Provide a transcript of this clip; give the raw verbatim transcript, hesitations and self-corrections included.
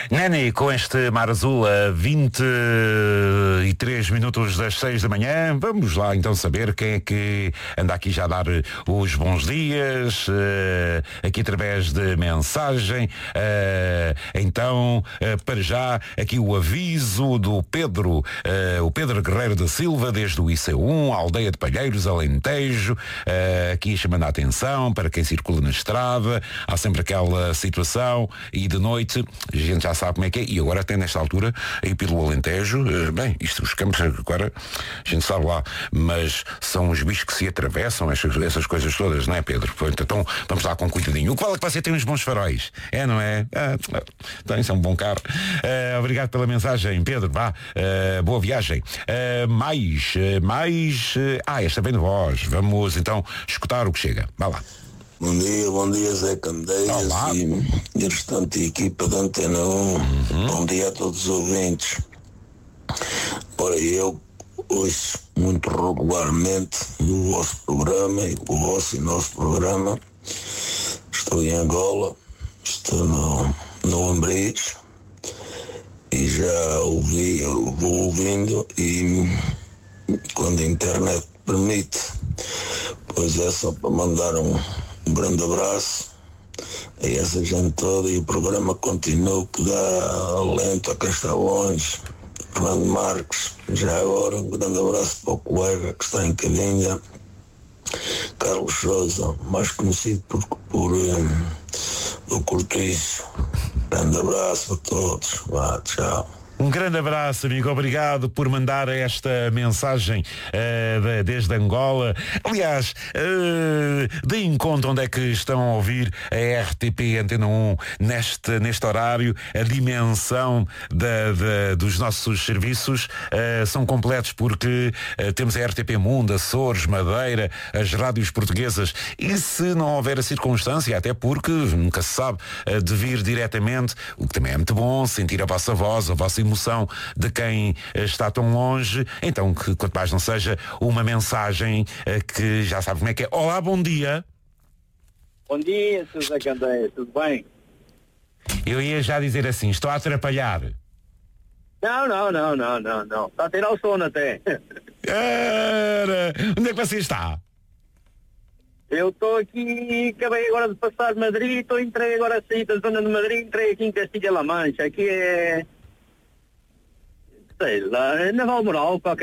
Nani, com este mar azul a vinte e três minutos das seis da manhã, vamos lá então saber quem é que anda aqui já a dar os bons dias, uh, aqui através de mensagem. Uh, então, uh, para já, aqui o aviso do Pedro, uh, o Pedro Guerreiro da Silva, desde o I C um, a Aldeia de Palheiros, Alentejo, uh, aqui chamando a atenção para quem circula na estrada, há sempre aquela situação e de noite, a gente já sabe como é que é, e agora até nesta altura, aí pelo Alentejo, uh, bem, isto, os campos agora, a gente sabe lá, mas são os bichos que se atravessam, essas, essas coisas todas, não é, Pedro? Então, vamos lá com cuidadinho. O qual é que você tem uns bons faróis? É, não é? Ah, então, isso é um bom carro. Uh, obrigado pela mensagem, Pedro, vá, uh, boa viagem. Uh, mais, uh, mais, uh, ah, esta vem de voz. Vamos então escutar o que chega. Vá lá. Bom dia, bom dia Zé Candeias e, e a restante equipa da Antena um. Uhum. Bom dia a todos os ouvintes. Ora, eu ouço muito regularmente o vosso programa, o vosso e nosso programa. Estou em Angola, estou no, no Ambriz e já ouvi, eu vou ouvindo e quando a internet permite, pois é só para mandar um Um grande abraço a essa gente toda e o programa continua, que dá alento a quem está longe. Fernando Marques, já agora um grande abraço para o colega que está em Cavinha, Carlos Sousa, mais conhecido por, por um, o Cortiço. Grande abraço a todos. Vá, tchau. Um grande abraço, amigo. Obrigado por mandar esta mensagem uh, de, desde Angola. Aliás, uh, deem conta onde é que estão a ouvir a R T P Antena um neste, neste horário. A dimensão da, da, dos nossos serviços uh, são completos porque uh, temos a R T P Mundo, Açores, Madeira, as rádios portuguesas. E se não houver a circunstância, até porque nunca se sabe, uh, de vir diretamente, o que também é muito bom, sentir a vossa voz, a vossa emoção de quem está tão longe, então que quanto mais não seja uma mensagem uh, que já sabe como é que é. Olá, bom dia. Bom dia, seu Zé Candeia, tudo bem? Eu ia já dizer assim, estou a atrapalhar. Não, não, não, não, não, não. Está a tirar o sono até. Era. Onde é que você está? Eu estou aqui, acabei agora de passar Madrid, estou entrei agora a sair da zona de Madrid, entrei aqui em Castilha-La Mancha. Aqui é, sei lá, é na Valmoral, qualquer